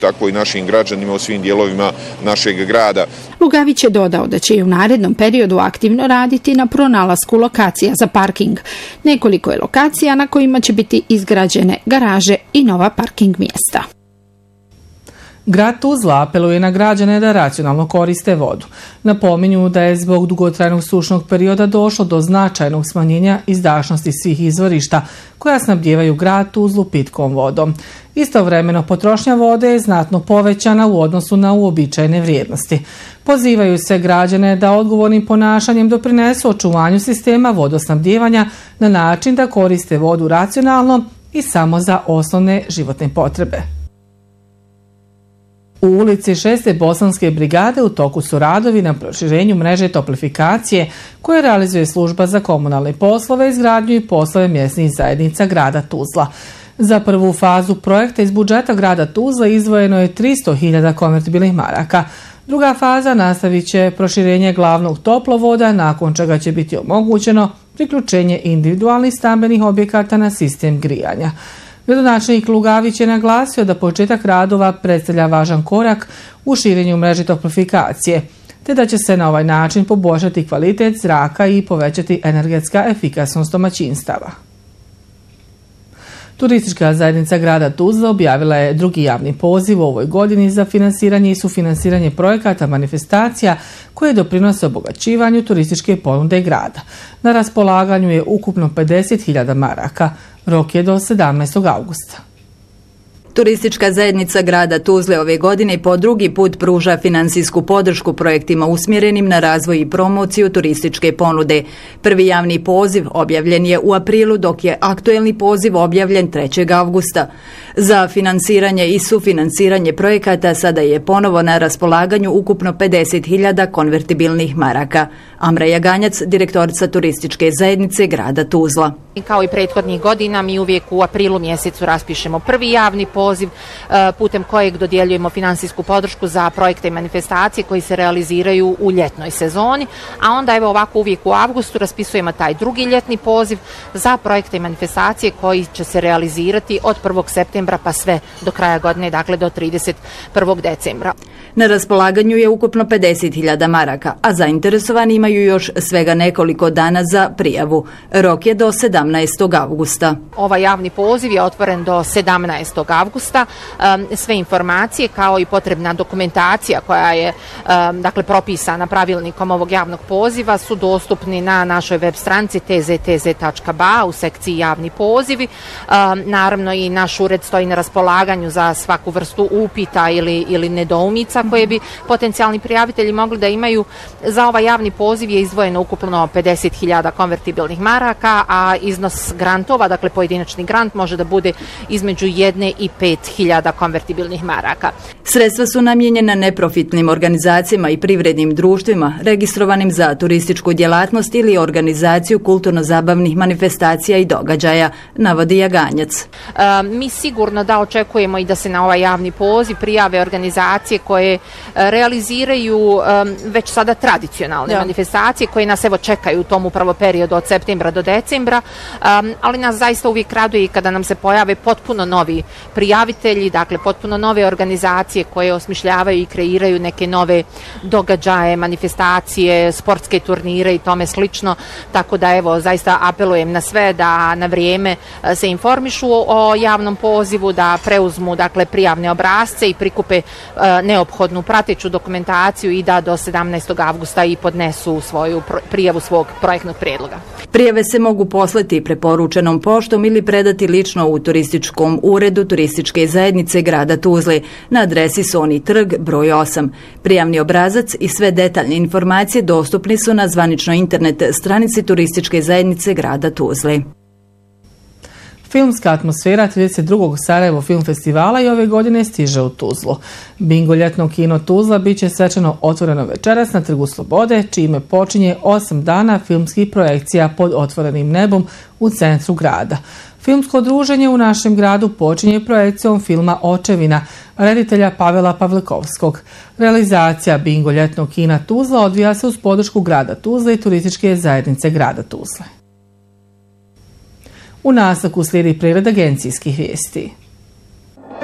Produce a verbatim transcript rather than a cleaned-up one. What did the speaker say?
tako i našim građanima u svim dijelovima našeg grada. Lugavić je dodao da će i u narednom periodu aktivno raditi na pronalasku lokacija za parking. Nekoliko je lokacija na kojima će biti izgrađene garaže i nova parking mjesta. Grad Tuzla apeluje na građane da racionalno koriste vodu. Napominju da je zbog dugotrajnog sušnog perioda došlo do značajnog smanjenja izdašnosti svih izvorišta koja snabdijevaju grad Tuzlu pitkom vodom. Istovremeno potrošnja vode je znatno povećana u odnosu na uobičajene vrijednosti. Pozivaju se građane da odgovornim ponašanjem doprinesu očuvanju sistema vodosnabdijevanja na način da koriste vodu racionalno i samo za osnovne životne potrebe. U ulici šeste Bosanske brigade u toku su radovi na proširenju mreže toplifikacije koje realizuje služba za komunalne poslove, izgradnju i poslove mjesnih zajednica grada Tuzla. Za prvu fazu projekta iz budžeta grada Tuzla izdvojeno je tristo hiljada konvertibilnih maraka. Druga faza nastavit će proširenje glavnog toplovoda, nakon čega će biti omogućeno priključenje individualnih stambenih objekata na sistem grijanja. Gradonačelnik Lugavić je naglasio da početak radova predstavlja važan korak u širenju mreže toplifikacije, te da će se na ovaj način poboljšati kvalitet zraka i povećati energetska efikasnost domaćinstava. Turistička zajednica grada Tuzla objavila je drugi javni poziv u ovoj godini za finansiranje i sufinansiranje projekata manifestacija koje doprinose obogaćivanju turističke ponude grada. Na raspolaganju je ukupno pedeset hiljada maraka. Rok je do sedamnaestog avgusta. Turistička zajednica grada Tuzle ove godine po drugi put pruža finansijsku podršku projektima usmjerenim na razvoj i promociju turističke ponude. Prvi javni poziv objavljen je u aprilu, dok je aktuelni poziv objavljen trećeg avgusta. Za finansiranje i sufinansiranje projekata sada je ponovo na raspolaganju ukupno pedeset hiljada konvertibilnih maraka. Amra Jaganjac, direktorica turističke zajednice grada Tuzla. Kao i prethodnih godina, mi uvijek u aprilu mjesecu raspišemo prvi javni poziv putem kojeg dodjeljujemo finansijsku podršku za projekte i manifestacije koji se realiziraju u ljetnoj sezoni, a onda evo ovako uvijek u avgustu raspisujemo taj drugi ljetni poziv za projekte i manifestacije koji će se realizirati od prvog septembra pa sve do kraja godine, dakle do trideset prvog decembra. Na raspolaganju je ukupno pedeset hiljada maraka, a zainteresovani imaju još svega nekoliko dana za prijavu. Rok je do sedamnaestog avgusta. Ovaj javni poziv je otvoren do sedamnaestog avgusta. Sve informacije kao i potrebna dokumentacija koja je dakle propisana pravilnikom ovog javnog poziva su dostupni na našoj web stranici t z t z tačka b a u sekciji javni pozivi. Naravno i naš ured stoji na raspolaganju za svaku vrstu upita ili, ili nedoumica koje bi potencijalni prijavitelji mogli da imaju. Za ovaj javni poziv je izdvojeno ukupno pedeset hiljada konvertibilnih maraka, a iznos grantova, dakle pojedinačni grant, može da bude između jedne i pet hiljada konvertibilnih maraka. Sredstva su namijenjena neprofitnim organizacijama i privrednim društvima registrovanim za turističku djelatnost ili organizaciju kulturno-zabavnih manifestacija i događaja, navodi Jaganjac. E, mi sigurno da očekujemo i da se na ovaj javni poziv prijave organizacije koje realiziraju um, već sada tradicionalne ja. manifestacije koje nas evo čekaju u tom upravo periodu od septembra do decembra, um, ali nas zaista uvijek raduje i kada nam se pojave potpuno novi prijavitelji, dakle potpuno nove organizacije koje osmišljavaju i kreiraju neke nove događaje, manifestacije, sportske turnire i tome slično, tako da evo zaista apelujem na sve da na vrijeme se informišu o javnom pozivu, da preuzmu dakle prijavne obrasce i prikupe uh, neophodnu prateću dokumentaciju i da do sedamnaestog avgusta i podnesu svoju prijavu svog projektnog prijedloga. Prijave se mogu poslati preporučenom poštom ili predati lično u turističkom uredu turističke zajednice grada Tuzle na adresi Soni trg broj osam. Prijavni obrazac i sve detaljne informacije dostupni su na zvaničnoj internet stranici turističke zajednice grada Tuzle. Filmska atmosfera trideset drugog Sarajevo film festivala i ove godine stiže u Tuzlu. Bingo ljetno kino Tuzla bit će svečano otvoreno večeras na Trgu Slobode, čime počinje osam dana filmskih projekcija pod otvorenim nebom u centru grada. Filmsko druženje u našem gradu počinje projekcijom filma Očevina, reditelja Pavela Pavlikovskog. Realizacija Bingo ljetnog kina Tuzla odvija se uz podršku grada Tuzle i turističke zajednice grada Tuzle. U nastavku slijedi pregled agencijskih vijesti.